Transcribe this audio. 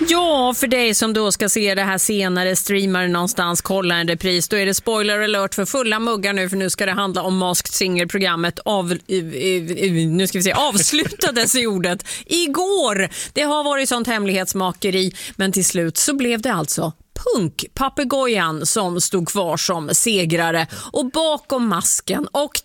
Ja, för dig som då ska se det här senare, streamar någonstans, kolla en repris, då är det spoiler alert för fulla muggar nu, för nu ska det handla om Masked Singer-programmet avslutades i ordet igår. Det har varit sånt hemlighetsmakeri, men till slut så blev det alltså Punkpapegojan som stod kvar som segrare och bakom masken och